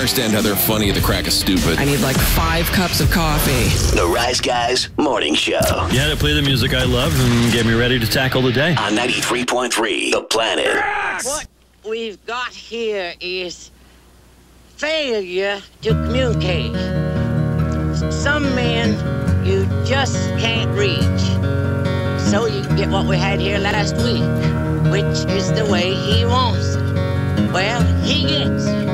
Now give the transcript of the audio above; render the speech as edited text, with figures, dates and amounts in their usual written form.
understand how they're funny at the crack of stupid. I need like 5 cups of coffee. The Rise Guys Morning Show. Yeah, to play the music I love and get me ready to tackle the day. On 93.3, The Planet. What we've got here is failure to communicate. Some men you just can't reach. So you get what we had here last week, which is the way he wants it. Well, he gets it.